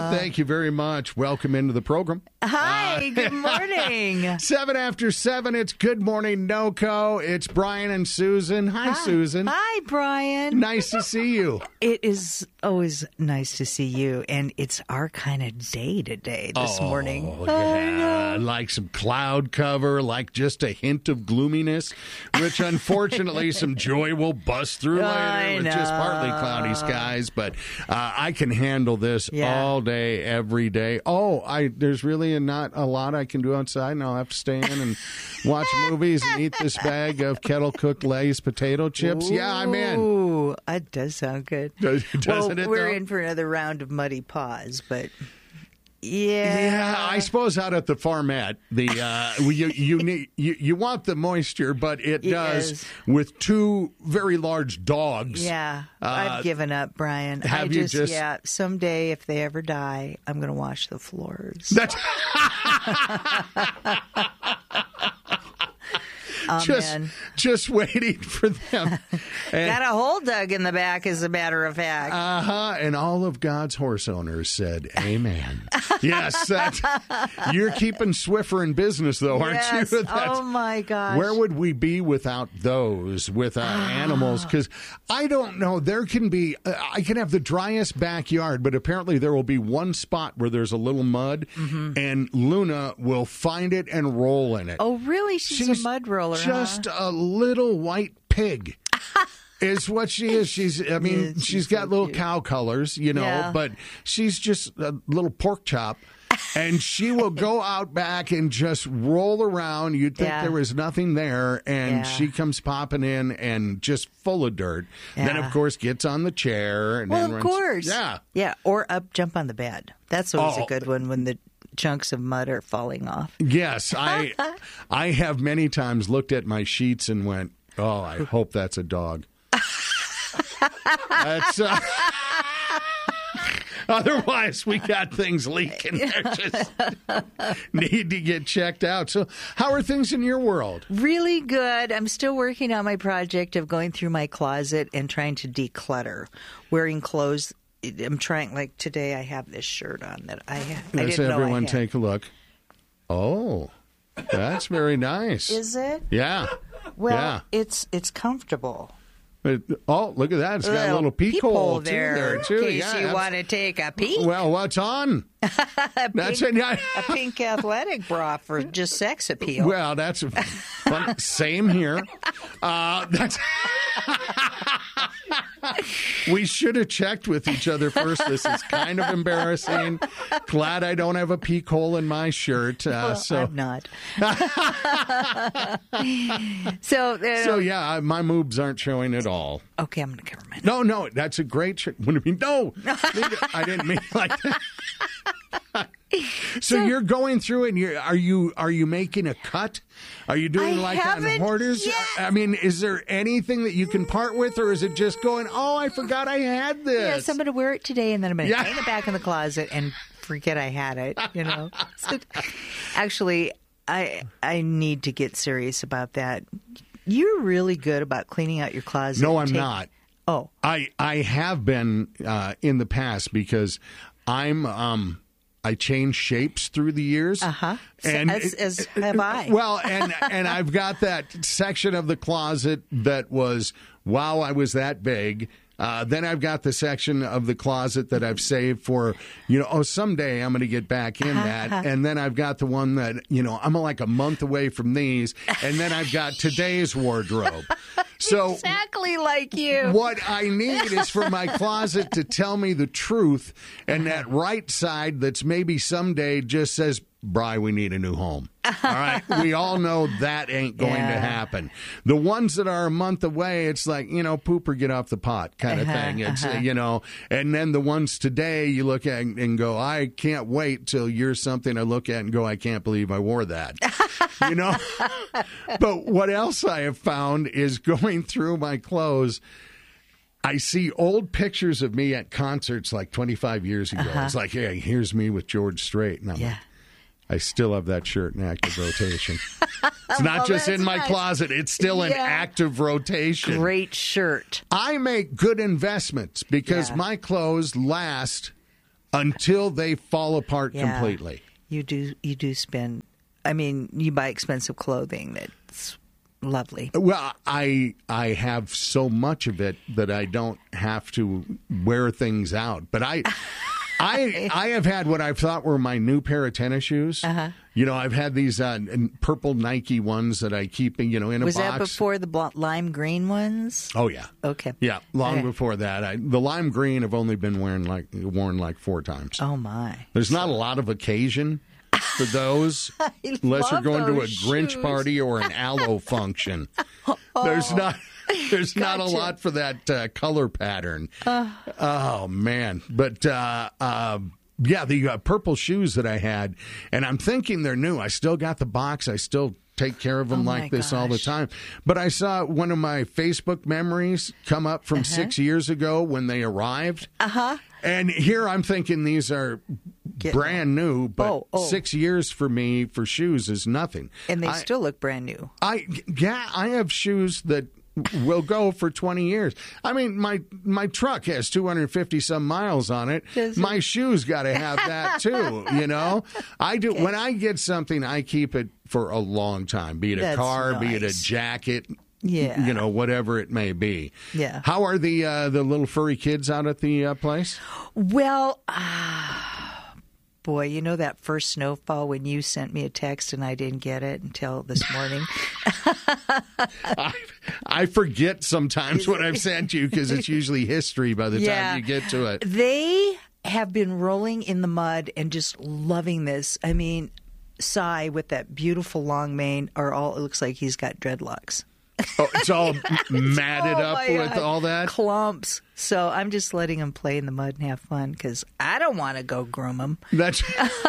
Thank you very much. Welcome into the program. Hi, good morning. 7 after 7, it's Good Morning NoCo. It's Brian and Susan. Hi, Susan. Hi, Brian. Nice to see you. It is always nice to see you, and it's our kind of day today, this morning. Yeah, like some cloud cover, like just a hint of gloominess, which unfortunately some joy will bust through later with just partly cloudy skies. But I can handle this all day, every day. There's really not a lot I can do outside, and I'll have to stay in and watch movies and eat this bag of kettle-cooked Lay's potato chips. Yeah, I'm in. Ooh, that does sound good. Doesn't it, we're though? in for another round of muddy paws, but... Yeah, I suppose out at the farmette, you want the moisture, but it does with two very large dogs. Yeah, I've given up, Brian. Someday if they ever die, I'm going to wash the floors. That's just waiting for them. Got a hole dug in the back, as a matter of fact. And all of God's horse owners said, amen. Yes, you're keeping Swiffer in business, though, aren't you? Oh, my gosh. Where would we be without those, with animals? Because I don't know. There can be, I can have the driest backyard, but apparently there will be one spot where there's a little mud, and Luna will find it and roll in it. Oh, really? She's a mud roller. Just a little white pig is what she is. She's got so little cute cow colors, but she's just a little pork chop. And she will go out back and just roll around. You'd think there was nothing there, and she comes popping in and just full of dirt. Then, of course, gets on the chair. And then of course. Yeah, or jump on the bed. That's always a good one when the chunks of mud are falling off. Yes, I have many times looked at my sheets and went, "Oh, I hope that's a dog." That's otherwise we got things leaking. They just need to get checked out. So, how are things in your world? Really good. I'm still working on my project of going through my closet and trying to declutter, wearing clothes. I'm trying, like today I have this shirt on that I didn't know I had. Everyone take a look. Oh, that's very nice. Is it? Yeah. Well, it's comfortable. Oh, look at that. It's got a little peephole there, too. In case you want to take a peek. Well, what's on? a pink athletic bra for just sex appeal. Well, that's fun. Same here. That's... We should have checked with each other first. This is kind of embarrassing. Glad I don't have a peek hole in my shirt. I'm not. So yeah, my moobs aren't showing at all. Okay, I'm going to cover mine. No, that's a great shirt. What do you mean? No, I didn't mean like that. So you're going through it, and are you making a cut? Are you doing on Hoarders? Yet. I mean, is there anything that you can part with, or is it just going, oh, I forgot I had this? Yes, I'm going to wear it today, and then I'm going to hang it back in the closet and forget I had it, So, actually, I need to get serious about that. You're really good about cleaning out your closet. No, I'm not. Oh. I have been in the past because I change shapes through the years. And as have I. Well, and I've got that section of the closet that was, wow, I was that big. Then I've got the section of the closet that I've saved for, someday I'm going to get back in that. And then I've got the one that, I'm like a month away from these. And then I've got today's wardrobe. So exactly like you. What I need is for my closet to tell me the truth, and that right side that's maybe someday just says, Bri, we need a new home. All right? We all know that ain't going to happen. The ones that are a month away, it's like, poop or get off the pot kind of thing. It's, and then the ones today you look at and go, I can't wait till you're something I look at and go, I can't believe I wore that. But what else I have found is going through my clothes, I see old pictures of me at concerts like 25 years ago. It's like, hey, here's me with George Strait. And I'm like, I still have that shirt in active rotation. It's not just in my closet. It's still in active rotation. Great shirt. I make good investments because my clothes last until they fall apart Yeah. completely. You do spend. I mean, you buy expensive clothing that's lovely. Well, I have so much of it that I don't have to wear things out. But I have had what I thought were my new pair of tennis shoes. Uh-huh. You know, I've had these purple Nike ones that I keep, in a Was box. that before the lime green ones? Oh yeah. Okay. Yeah, long Okay. before that. The lime green have only been worn like 4 times. Oh my! There's not a lot of occasion for those, unless you're love going to a those Grinch shoes. party or an aloe function. There's not a Gotcha. lot for that color pattern. Oh man, but yeah, the purple shoes that I had, and I'm thinking they're new. I still got the box. I still take care of them Oh, like my this all the gosh. time. But I saw one of my Facebook memories come up from 6 years ago when they arrived. And here I'm thinking these are brand new, but Oh. 6 years for me for shoes is nothing. And they still look brand new. I have shoes that will go for 20 years. I mean, my truck has 250 some miles on it. Does it? My shoes got to have that too, I do. When I get something, I keep it for a long time, be it a That's car, be it a nice. jacket, Yeah. whatever it may be. Yeah. How are the little furry kids out at the place? Well, boy, that first snowfall when you sent me a text and I didn't get it until this morning. I forget sometimes what I've sent you because it's usually history by the Yeah. time you get to it. They have been rolling in the mud and just loving this. I mean, Cy with that beautiful long mane, it looks like he's got dreadlocks. Oh, it's all matted Oh, up my with God. all that? Clumps. So I'm just letting him play in the mud and have fun because I don't want to go groom him. That's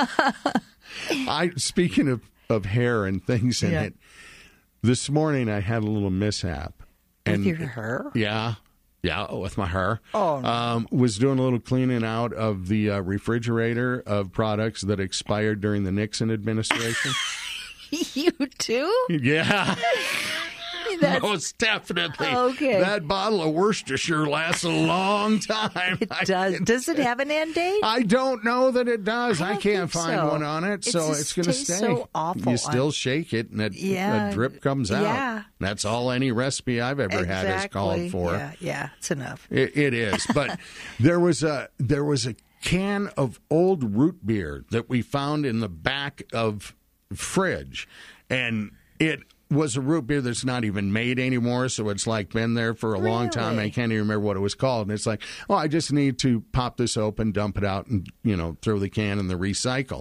speaking of hair and things in Yeah. it. This morning I had a little mishap. With your hair? Yeah, with my hair. Oh, no. Was doing a little cleaning out of the refrigerator of products that expired during the Nixon administration. You too? Yeah. That's Most definitely. Okay. That bottle of Worcestershire lasts a long time. It does. Does it have an end date? I don't know that it does. I don't can't think find so. one on it, It so just it's going to tastes stay. so awful. You still shake it, and Yeah. a drip comes out. Yeah. That's all any recipe I've ever had is called for. Yeah, it's enough. It is. But there was a can of old root beer that we found in the back of fridge, and it was a root beer that's not even made anymore, so it's like been there for a long time. Really? I can't even remember what it was called. And it's like, I just need to pop this open, dump it out, and throw the can in the recycle.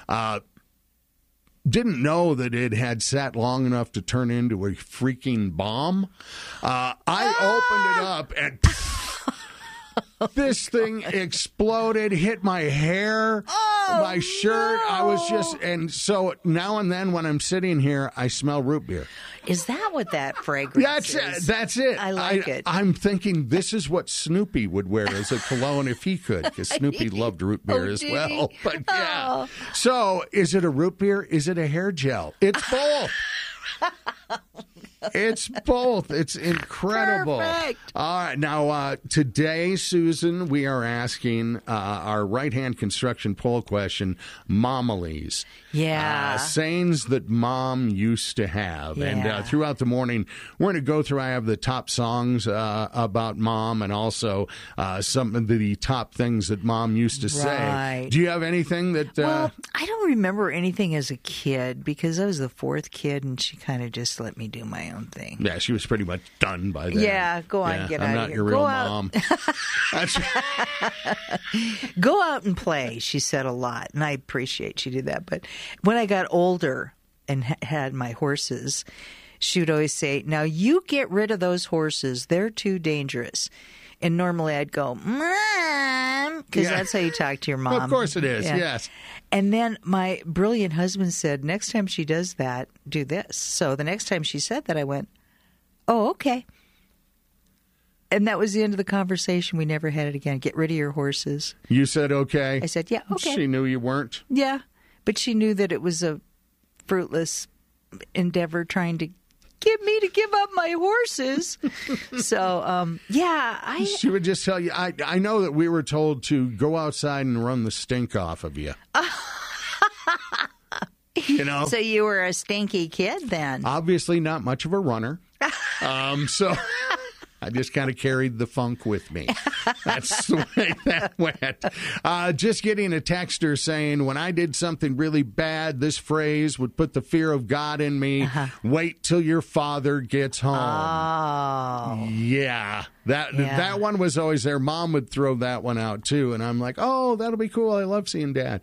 Didn't know that it had sat long enough to turn into a freaking bomb. I opened it up and this thing exploded, hit my hair, my shirt. no. I was just, and so now and then when I'm sitting here, I smell root beer. Is that what that fragrance is? That's it. I like it. I'm thinking this is what Snoopy would wear as a cologne if he could, because Snoopy loved root beer as did he? well. But yeah. Oh. So is it a root beer? Is it a hair gel? It's both. It's both. It's incredible. Perfect. All right. Now, today, Susan, we are asking our right-hand construction poll question, Momilies. Yeah. Sayings that Mom used to have. Yeah. And throughout the morning, we're going to go through, I have the top songs about Mom and also some of the top things that Mom used to say. Right. Do you have anything that... Well, I don't remember anything as a kid because I was the fourth kid and she kind of just let me do my own thing. Yeah, she was pretty much done by then. Yeah, go on, get I'm out not of here. your Go real out. mom. That's, Go out and play, she said a lot, and I appreciate she did that. But when I got older and had my horses, she would always say, now you get rid of those horses. They're too dangerous. And normally I'd go, Mom, because Yeah. that's how you talk to your mom. Of course it is, Yeah. yes. And then my brilliant husband said, next time she does that, do this. So the next time she said that, I went, oh, okay. And that was the end of the conversation. We never had it again. Get rid of your horses. You said okay. I said, yeah, okay. She knew you weren't. Yeah, but she knew that it was a fruitless endeavor trying to get me to give up my horses. So, She would just tell you, I know that we were told to go outside and run the stink off of you. You know? So you were a stinky kid then? Obviously not much of a runner. So I just kind of carried the funk with me. That's the way that went. Just getting a texter saying, when I did something really bad, this phrase would put the fear of God in me. Wait till your father gets home. Oh. Yeah. That one was always there. Mom would throw that one out, too. And I'm like, oh, that'll be cool. I love seeing Dad.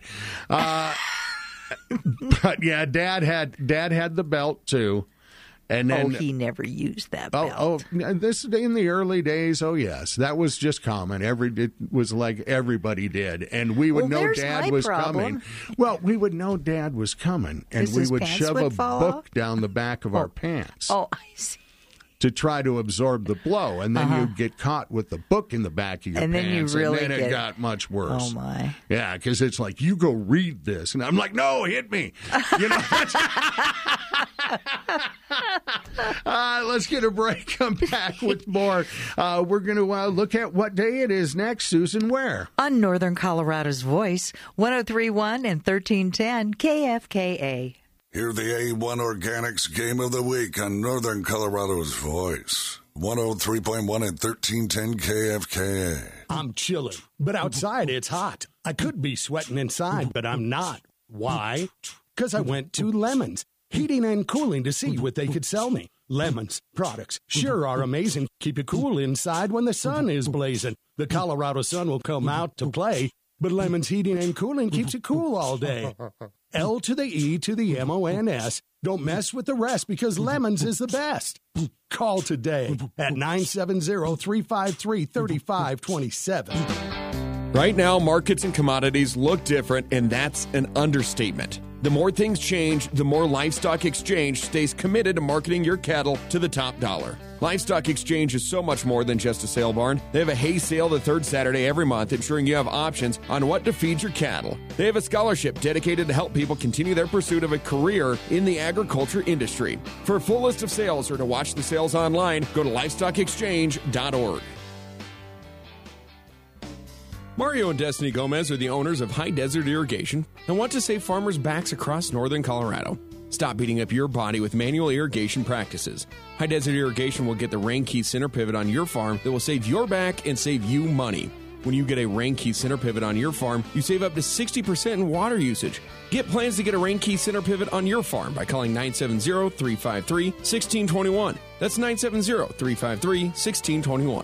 But, yeah, Dad had the belt, too. And then, he never used that belt. Oh, this in the early days. Oh, yes, that was just common. It was like everybody did, and we would know Dad was coming. Well, we would know Dad was coming, and we would shove a book down the back of our pants. Oh, I see. To try to absorb the blow, and then you'd get caught with the book in the back of your pants, and then it got much worse. Oh my! Yeah, because it's like, you go read this, and I'm like, no, hit me. You know. Let's get a break. Come back with more. We're going to look at what day it is next. Susan, where? On Northern Colorado's Voice, 103.1 and 1310 KFKA. Hear the A1 Organics Game of the Week on Northern Colorado's Voice. 103.1 and 1310 KFKA. I'm chilling, but outside it's hot. I could be sweating inside, but I'm not. Why? Because I went to Lemons, heating and cooling, to see what they could sell me. Lemons products sure are amazing. Keep you cool inside when the sun is blazing. The Colorado sun will come out to play, but Lemons Heating and Cooling keeps you cool all day. L to the E to the MONS. Don't mess with the rest, because Lemons is the best. Call today at 970-353-3527. Right now, markets and commodities look different, and that's an understatement. The more things change, the more Livestock Exchange stays committed to marketing your cattle to the top dollar. Livestock Exchange is so much more than just a sale barn. They have a hay sale the third Saturday every month, ensuring you have options on what to feed your cattle. They have a scholarship dedicated to help people continue their pursuit of a career in the agriculture industry. For a full list of sales or to watch the sales online, go to livestockexchange.org. Mario and Destiny Gomez are the owners of High Desert Irrigation and want to save farmers' backs across northern Colorado. Stop beating up your body with manual irrigation practices. High Desert Irrigation will get the Rain Key center pivot on your farm that will save your back and save you money. When you get a Rain Key center pivot on your farm, you save up to 60% in water usage. Get plans to get a Rain Key center pivot on your farm by calling 970-353-1621. That's 970-353-1621.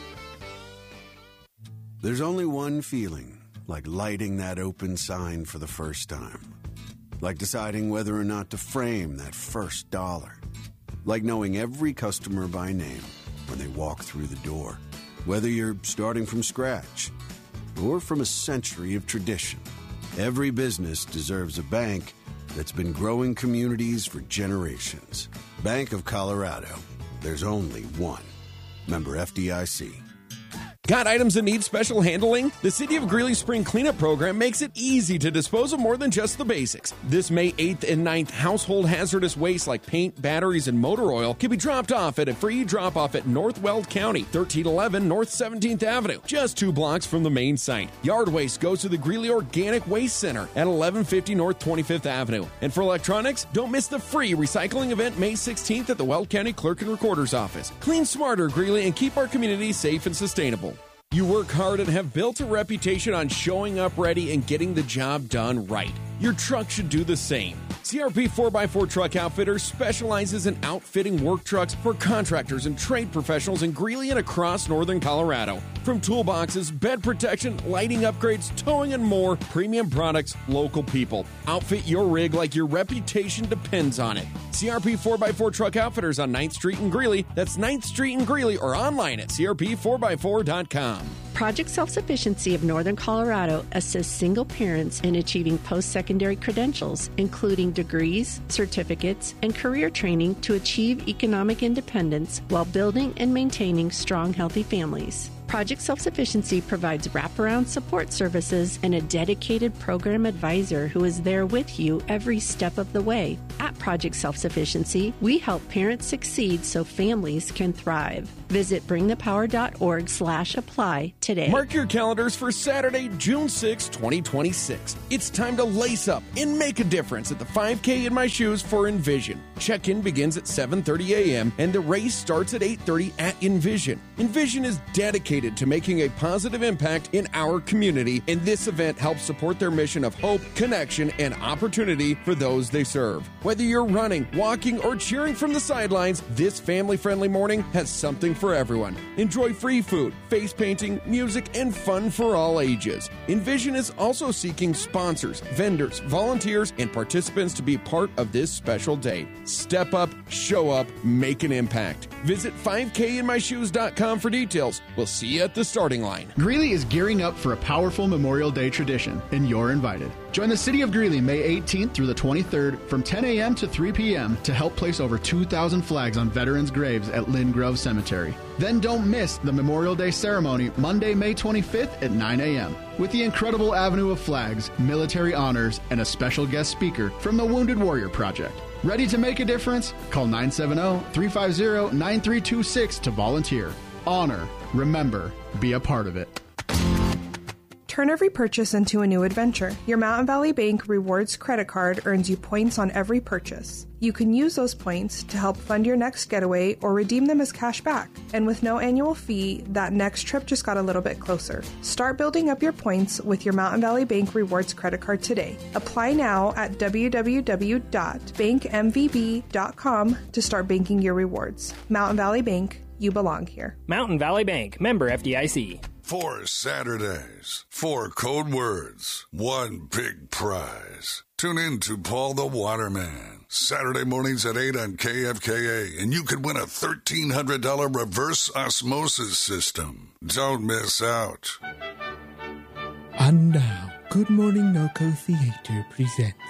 There's only one feeling, like lighting that open sign for the first time. Like deciding whether or not to frame that first dollar. Like knowing every customer by name when they walk through the door. Whether you're starting from scratch or from a century of tradition. Every business deserves a bank that's been growing communities for generations. Bank of Colorado. There's only one. Member FDIC. Got items that need special handling? The City of Greeley Spring Cleanup Program makes it easy to dispose of more than just the basics. This May 8th and 9th, household hazardous waste like paint, batteries, and motor oil can be dropped off at a free drop-off at North Weld County, 1311 North 17th Avenue, just 2 blocks from the main site. Yard waste goes to the Greeley Organic Waste Center at 1150 North 25th Avenue. And for electronics, don't miss the free recycling event May 16th at the Weld County Clerk and Recorder's Office. Clean smarter, Greeley, and keep our community safe and sustainable. You work hard and have built a reputation on showing up ready and getting the job done right. Your truck should do the same. CRP 4x4 Truck Outfitters specializes in outfitting work trucks for contractors and trade professionals in Greeley and across northern Colorado. From toolboxes, bed protection, lighting upgrades, towing, and more, premium products, local people. Outfit your rig like your reputation depends on it. CRP 4x4 Truck Outfitters on 9th Street in Greeley. That's 9th Street in Greeley, or online at crp4x4.com. Project Self-Sufficiency of Northern Colorado assists single parents in achieving post-secondary credentials, including degrees, certificates, and career training to achieve economic independence while building and maintaining strong, healthy families. Project Self-Sufficiency provides wraparound support services and a dedicated program advisor who is there with you every step of the way. At Project Self-Sufficiency, we help parents succeed so families can thrive. Visit bringthepower.org/apply today. Mark your calendars for Saturday, June 6, 2026. It's time to lace up and make a difference at the 5K in My Shoes for Envision. Check-in begins at 7:30 a.m. and the race starts at 8:30 at Envision. Envision is dedicated to making a positive impact in our community, and this event helps support their mission of hope, connection, and opportunity for those they serve. Whether you're running, walking, or cheering from the sidelines, this family-friendly morning has something for everyone. Enjoy free food, face painting, music, and fun for all ages. Envision is also seeking sponsors, vendors, volunteers, and participants to be part of this special day. Step up, show up, make an impact. Visit 5kinmyshoes.com for details. We'll see you at the starting line. Greeley is gearing up for a powerful Memorial Day tradition, and you're invited. Join the City of Greeley May 18th through the 23rd from 10 a.m. to 3 p.m. to help place over 2,000 flags on veterans' graves at Lynn Grove Cemetery. Then don't miss the Memorial Day ceremony Monday, May 25th at 9 a.m. with the incredible avenue of flags, military honors, and a special guest speaker from the Wounded Warrior Project. Ready to make a difference? Call 970-350-9326 to volunteer. Honor, remember, be a part of it. Turn every purchase into a new adventure. Your Mountain Valley Bank Rewards credit card earns you points on every purchase. You can use those points to help fund your next getaway or redeem them as cash back. And with no annual fee, that next trip just got a little bit closer. Start building up your points with your Mountain Valley Bank Rewards credit card today. Apply now at www.bankmvb.com to start banking your rewards. Mountain Valley Bank, you belong here. Mountain Valley Bank, member FDIC. 4 Saturdays, 4 code words, 1 big prize. Tune in to Paul the Waterman, Saturday mornings at 8 on KFKA, and you could win a $1,300 reverse osmosis system. Don't miss out. And now, Good Morning NoCo Theater presents...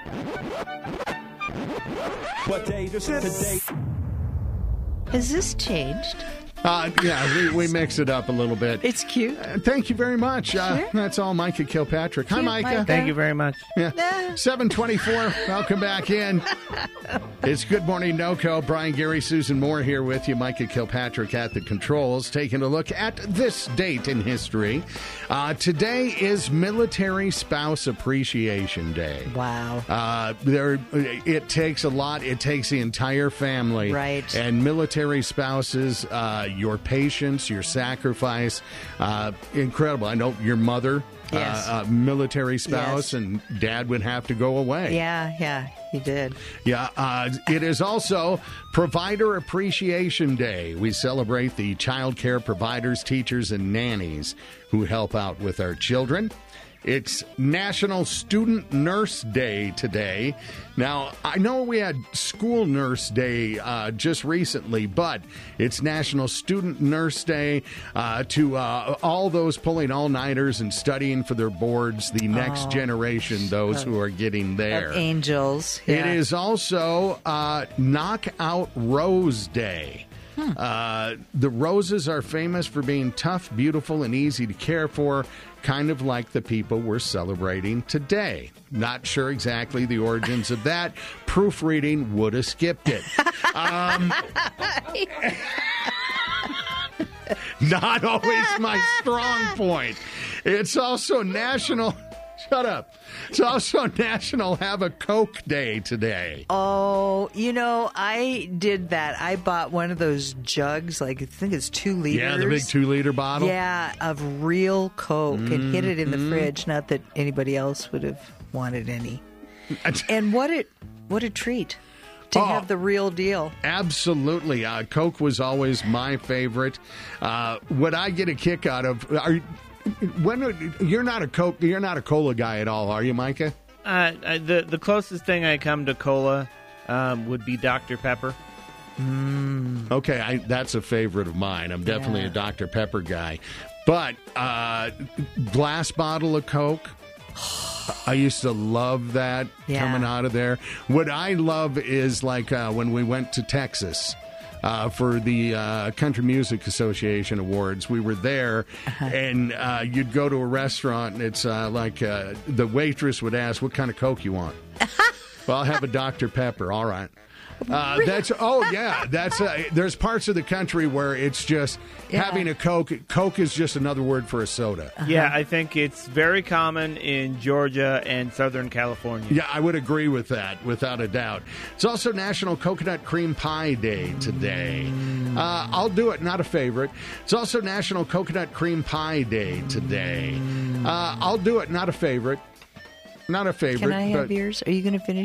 What day is it today? Has this changed? Yeah, we mix it up a little bit. It's cute. Thank you very much. Sure. That's all Micah Kilpatrick. Hi, Micah. Thank you very much. Yeah. 724. Welcome back in. It's Good Morning NoCo. Brian, Gary, Susan Moore here with you. Micah Kilpatrick at the controls, taking a look at this date in history. Today is Military Spouse Appreciation Day. Wow. It takes a lot. It takes the entire family. Right. And military spouses, your patience, your sacrifice, incredible. I know your mother, yes. Military spouse, Yes. and Dad would have to go away. Yeah, he did. Yeah, it is also Provider Appreciation Day. We celebrate the child care providers, teachers, and nannies who help out with our children. It's National Student Nurse Day today. Now, I know we had School Nurse Day just recently, but it's National Student Nurse Day to all those pulling all-nighters and studying for their boards, the next generation, those who are getting there. Of angels. It Yeah. is also Knockout Rose Day. The roses are famous for being tough, beautiful, and easy to care for, kind of like the people we're celebrating today. Not sure exactly the origins of that. Proofreading would have skipped it. Not always my strong point. It's also National... Shut up. It's also National Have a Coke Day today. Oh, I did that. I bought one of those jugs, like I think it's 2 liters. Yeah, the big 2-liter bottle. Yeah, of real Coke and hid it in the fridge. Not that anybody else would have wanted any. And what a treat to have the real deal. Absolutely. Coke was always my favorite. What I get a kick out of... you're not a cola guy at all, are you, Micah? The closest thing I come to cola would be Dr. Pepper. Okay, that's a favorite of mine. I'm definitely a Dr. Pepper guy. But glass bottle of Coke, I used to love that coming out of there. What I love is like when we went to Texas. for the Country Music Association Awards. We were there, and you'd go to a restaurant, and it's like the waitress would ask, "What kind of Coke you want?" "Well, I'll have a Dr. Pepper." "All right." There's parts of the country where it's just having a Coke. Coke is just another word for a soda. Yeah, I think it's very common in Georgia and Southern California. Yeah, I would agree with that, without a doubt. It's also National Coconut Cream Pie Day today. I'll do it, not a favorite. It's also National Coconut Cream Pie Day today. I'll do it, not a favorite. Not a favorite. Can I have yours? Are you going to finish